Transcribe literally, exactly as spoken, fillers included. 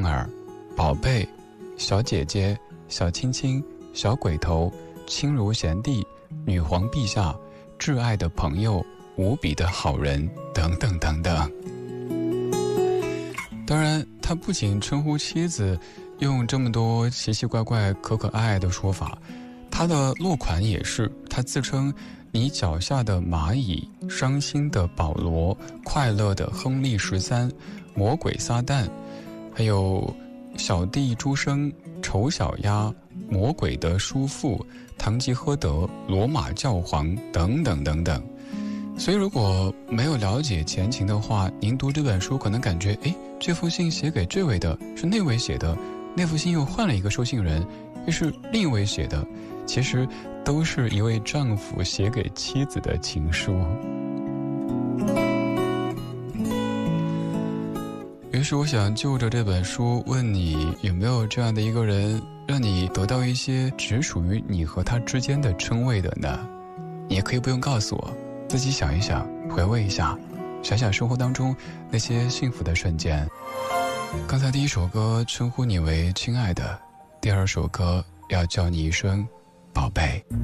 儿、宝贝、小姐姐、小亲亲、小鬼头、亲如贤弟、女皇陛下、挚爱的朋友、无比的好人等等等等。当然，他不仅称呼妻子用这么多奇奇怪怪可可爱爱的说法，他的落款也是，他自称你脚下的蚂蚁、伤心的保罗、快乐的亨利十三、魔鬼撒旦，还有小弟诸生、丑小鸭、魔鬼的叔父、堂吉诃德、罗马教皇等等等等。所以如果没有了解前情的话，您读这本书可能感觉，诶，这封信写给这位的是那位写的，那封信又换了一个收信人，又是另一位写的，其实都是一位丈夫写给妻子的情书。于是我想就着这本书问你，有没有这样的一个人，让你得到一些只属于你和他之间的称谓的呢？你也可以不用告诉我，自己想一想，回味一下，想想生活当中那些幸福的瞬间。刚才第一首歌称呼你为亲爱的，第二首歌要叫你一声宝贝。